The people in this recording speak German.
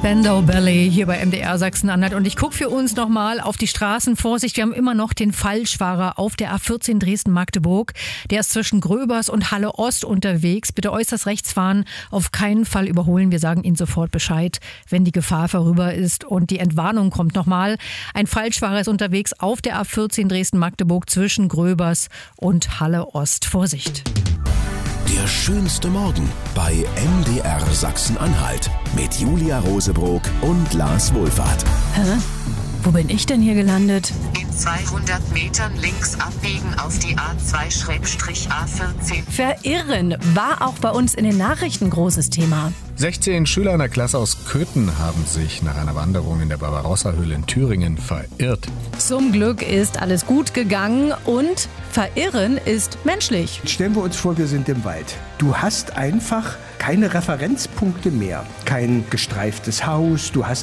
Spandau Ballet hier bei MDR Sachsen-Anhalt. Und ich gucke für uns nochmal auf die Straßen. Vorsicht, wir haben immer noch den Falschfahrer auf der A14 Dresden-Magdeburg. Der ist zwischen Gröbers und Halle Ost unterwegs. Bitte äußerst rechts fahren, auf keinen Fall überholen. Wir sagen Ihnen sofort Bescheid, wenn die Gefahr vorüber ist. Und die Entwarnung kommt nochmal. Ein Falschfahrer ist unterwegs auf der A14 Dresden-Magdeburg zwischen Gröbers und Halle Ost. Vorsicht! Der schönste Morgen bei MDR Sachsen-Anhalt mit Julia Rosebrock und Lars Wohlfahrt. Hä? Wo bin ich denn hier gelandet? In 200 Metern links abbiegen auf die A2-A14. Verirren war auch bei uns in den Nachrichten großes Thema. 16 Schüler einer Klasse aus Köthen haben sich nach einer Wanderung in der Barbarossa-Höhle in Thüringen verirrt. Zum Glück ist alles gut gegangen und verirren ist menschlich. Stellen wir uns vor, wir sind im Wald. Du hast einfach keine Referenzpunkte mehr. Kein gestreiftes Haus, du hast